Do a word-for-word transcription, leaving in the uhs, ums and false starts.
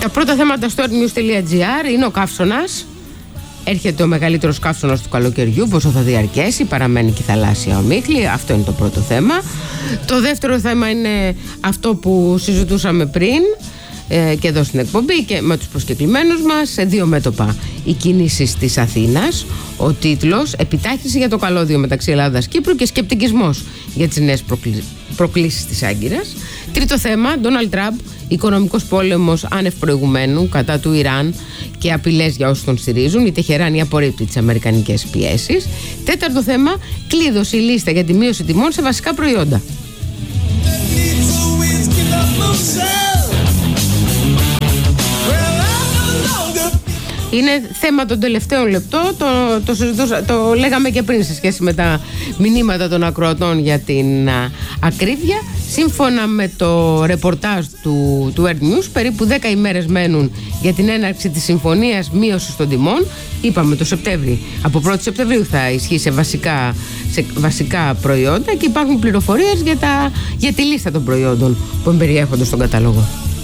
Τα πρώτα θέματα στο earthnews.gr είναι ο καύσωνας. Έρχεται ο μεγαλύτερος καύσωνας του καλοκαιριού. Πόσο θα διαρκέσει, παραμένει και η θαλάσσια ομίχλη. Αυτό είναι το πρώτο θέμα. Το δεύτερο θέμα είναι αυτό που συζητούσαμε πριν ε, και εδώ στην εκπομπή και με τους προσκεκλημένους μας, σε δύο μέτωπα. Οι κινήσεις της Αθήνας. Ο τίτλος «Επιτάχυνση για το καλώδιο μεταξύ Ελλάδας-Κύπρου και σκεπτικισμός για τις νέες προκλήσεις, προκλήσεις της Άγκυρας». Τρίτο θέμα, Ντόναλντ Τραμπ, οικονομικός πόλεμος άνευ προηγουμένου κατά του Ιράν και απειλές για όσους τον στηρίζουν. Η Τεχεράνη απορρίπτει τις αμερικανικές πιέσεις. Τέταρτο θέμα, κλείδωσε η λίστα για τη μείωση τιμών σε βασικά προϊόντα. Είναι θέμα των τελευταίων λεπτών, το, το, το, το λέγαμε και πριν σε σχέση με τα μηνύματα των ακροατών για την α, ακρίβεια. Σύμφωνα με το ρεπορτάζ του, του earthnews, περίπου δέκα ημέρες μένουν για την έναρξη της συμφωνίας μείωσης των τιμών. Είπαμε το Σεπτέμβρη, από πρώτη Σεπτεμβρίου θα ισχύει σε βασικά, σε βασικά προϊόντα και υπάρχουν πληροφορίες για, τα, για τη λίστα των προϊόντων που περιέχονται στον κατάλογο.